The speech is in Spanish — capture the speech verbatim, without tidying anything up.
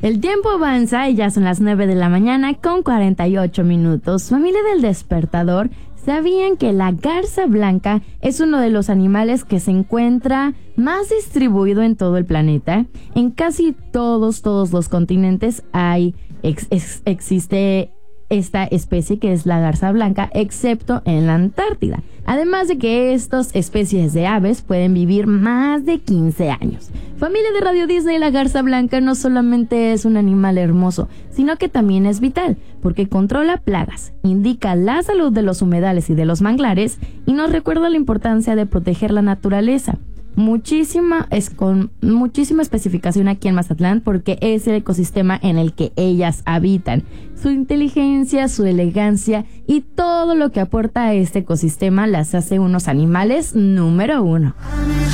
El tiempo avanza y ya son las nueve de la mañana con cuarenta y ocho minutos. Familia del Despertador, ¿sabían que la garza blanca es uno de los animales que se encuentra más distribuido en todo el planeta? En casi todos, todos los continentes hay, ex, ex, existe esta especie que es la garza blanca, excepto en la Antártida. Además de que estas especies de aves pueden vivir más de quince años. Familia de Radio Disney, la garza blanca no solamente es un animal hermoso, sino que también es vital, porque controla plagas, indica la salud de los humedales y de los manglares, y nos recuerda la importancia de proteger la naturaleza. Muchísima, es con muchísima especificación aquí en Mazatlán, porque es el ecosistema en el que ellas habitan. Su inteligencia, su elegancia y todo lo que aporta a este ecosistema las hace unos animales número uno.